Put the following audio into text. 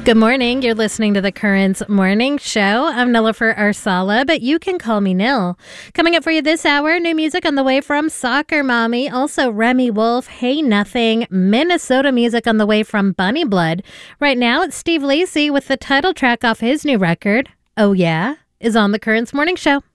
Good morning. You're listening to the Currents Morning Show. I'm Nilofer Arsala, but you can call me Nil. Coming up for you this hour, new music on the way from Soccer Mommy, also Remy Wolf, Hey Nothing, Minnesota music on the way from Bunny Blood. Right now, it's Steve Lacy with the title track off his new record, Oh Yeah, is on the Currents Morning Show.